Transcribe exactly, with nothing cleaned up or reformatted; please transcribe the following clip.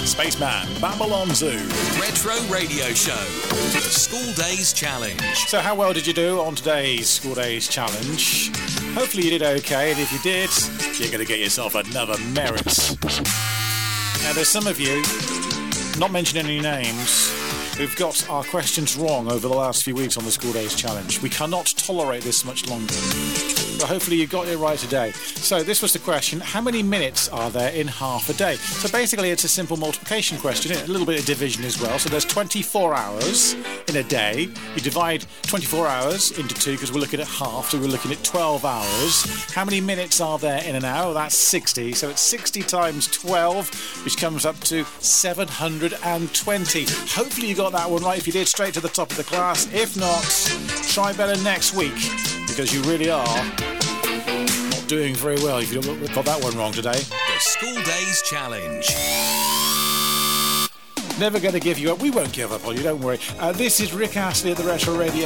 Spaceman, Babylon Zoo. Retro Radio Show. The School Days Challenge. So how well did you do on today's School Days Challenge? Hopefully you did okay, and if you did, you're going to get yourself another merit. Now there's some of you, not mentioning any names, who've got our questions wrong over the last few weeks on the School Days Challenge. We cannot tolerate this much longer. But hopefully you got it right today. So this was the question: how many minutes are there in half a day? So basically it's a simple multiplication question, a little bit of division as well. So there's twenty-four hours in a day. You divide twenty-four hours into two because we're looking at half, so we're looking at twelve hours. How many minutes are there in an hour? That's sixty. So it's sixty times twelve, which comes up to seven hundred twenty. Hopefully you got that one right. If you did, straight to the top of the class. If not, try better next week, because you really are not doing very well if you got that one wrong today. The School Days Challenge. Never going to give you up. We won't give up on you, don't worry. Uh, this is Rick Astley at the Retro Radio